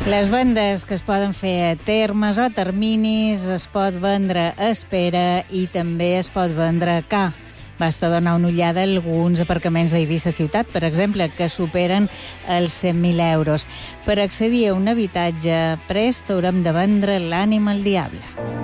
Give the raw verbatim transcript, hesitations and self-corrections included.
Les vendes que es poden fer a termes o terminis, es pot vendre a espera i també es pot vendre a ca. Basta donar una ullada a alguns aparcaments d'Eivissa Ciutat, per exemple, que superen els cent mil euros. Per accedir a un habitatge prest haurem de vendre l'ànima al diable.